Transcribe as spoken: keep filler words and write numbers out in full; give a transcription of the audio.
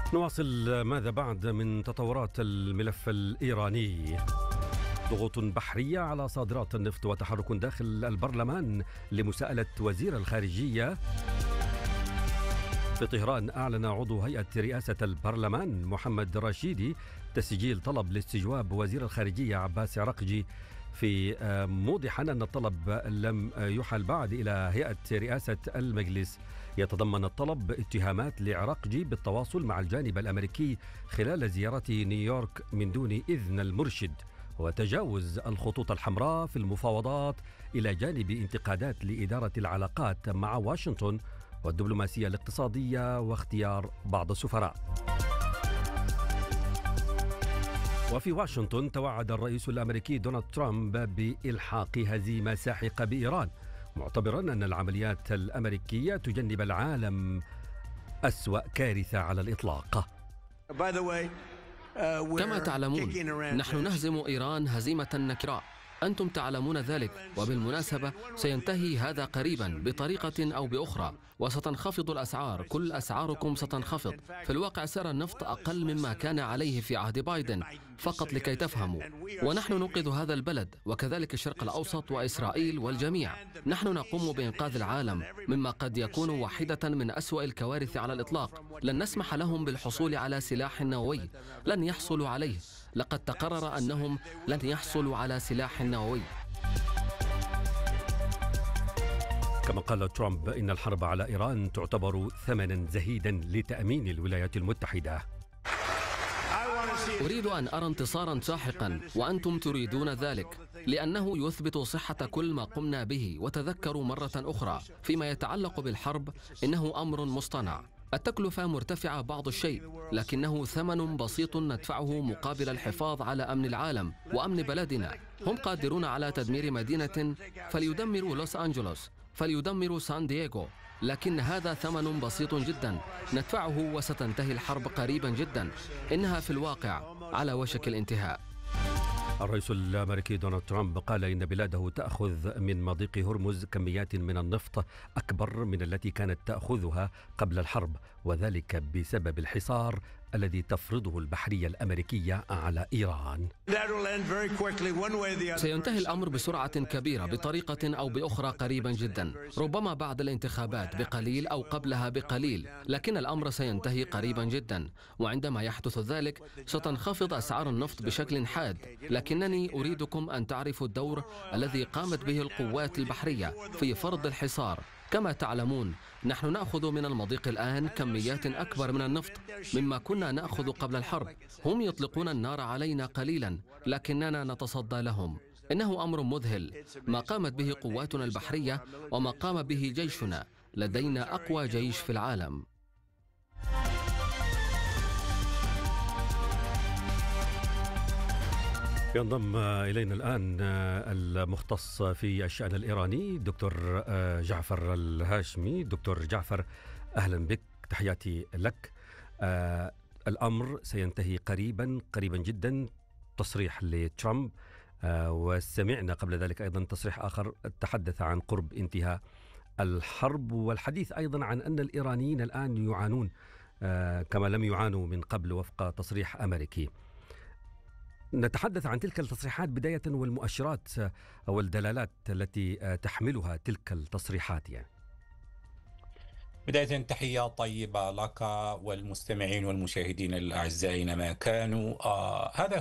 نواصل. ماذا بعد من تطورات الملف الإيراني؟ ضغوط بحرية على صادرات النفط وتحرك داخل البرلمان لمساءلة وزير الخارجية. في طهران أعلن عضو هيئة رئاسة البرلمان محمد رشيدي تسجيل طلب لاستجواب وزير الخارجية عباس عراقجي، في موضحا أن الطلب لم يحل بعد إلى هيئة رئاسة المجلس. يتضمن الطلب اتهامات لعراقجي بالتواصل مع الجانب الأمريكي خلال زيارته نيويورك من دون إذن المرشد، وتجاوز الخطوط الحمراء في المفاوضات، إلى جانب انتقادات لإدارة العلاقات مع واشنطن والدبلوماسية الاقتصادية واختيار بعض السفراء. وفي واشنطن توعد الرئيس الأمريكي دونالد ترامب بإلحاق هزيمة ساحقة بإيران، معتبرا أن العمليات الأمريكية تجنب العالم أسوأ كارثة على الإطلاق. كما تعلمون نحن نهزم إيران هزيمة نكراء، أنتم تعلمون ذلك، وبالمناسبة سينتهي هذا قريبا بطريقة أو بأخرى، وستنخفض الأسعار، كل أسعاركم ستنخفض. في الواقع سعر النفط أقل مما كان عليه في عهد بايدن، فقط لكي تفهموا. ونحن ننقذ هذا البلد وكذلك الشرق الأوسط وإسرائيل والجميع. نحن نقوم بإنقاذ العالم مما قد يكون واحدة من أسوأ الكوارث على الإطلاق. لن نسمح لهم بالحصول على سلاح نووي، لن يحصلوا عليه. لقد تقرر أنهم لن يحصلوا على سلاح نووي. كما قال ترامب إن الحرب على إيران تعتبر ثمنا زهيدا لتأمين الولايات المتحدة. أريد أن أرى انتصارا ساحقا، وأنتم تريدون ذلك، لأنه يثبت صحة كل ما قمنا به. وتذكروا مرة أخرى، فيما يتعلق بالحرب إنه أمر مصطنع. التكلفة مرتفعة بعض الشيء، لكنه ثمن بسيط ندفعه مقابل الحفاظ على أمن العالم وأمن بلدنا. هم قادرون على تدمير مدينة، فليدمروا لوس أنجلوس، فليدمروا سان دييغو، لكن هذا ثمن بسيط جدا ندفعه، وستنتهي الحرب قريبا جدا. إنها في الواقع على وشك الانتهاء. الرئيس الأمريكي دونالد ترامب قال إن بلاده تأخذ من مضيق هرمز كميات من النفط أكبر من التي كانت تأخذها قبل الحرب، وذلك بسبب الحصار الذي تفرضه البحرية الأمريكية على إيران. سينتهي الأمر بسرعة كبيرة بطريقة أو بأخرى قريبا جدا، ربما بعد الانتخابات بقليل أو قبلها بقليل، لكن الأمر سينتهي قريبا جدا. وعندما يحدث ذلك ستنخفض أسعار النفط بشكل حاد. لكنني أريدكم أن تعرفوا الدور الذي قامت به القوات البحرية في فرض الحصار. كما تعلمون نحن نأخذ من المضيق الآن كميات أكبر من النفط مما كنا نأخذ قبل الحرب. هم يطلقون النار علينا قليلا، لكننا نتصدى لهم. إنه أمر مذهل ما قامت به قواتنا البحرية وما قام به جيشنا. لدينا أقوى جيش في العالم. ينضم إلينا الآن المختص في الشأن الإيراني دكتور جعفر الهاشمي. دكتور جعفر، أهلا بك، تحياتي لك. آه الأمر سينتهي قريبا قريبا جدا، تصريح لترامب، آه وسمعنا قبل ذلك أيضا تصريح آخر تحدث عن قرب انتهاء الحرب، والحديث أيضا عن أن الإيرانيين الآن يعانون آه كما لم يعانوا من قبل وفق تصريح أمريكي. نتحدث عن تلك التصريحات بداية والمؤشرات أو الدلالات التي تحملها تلك التصريحات. يعني بداية تحية طيبة لك والمستمعين والمشاهدين الأعزاء أينما كانوا. آه هذا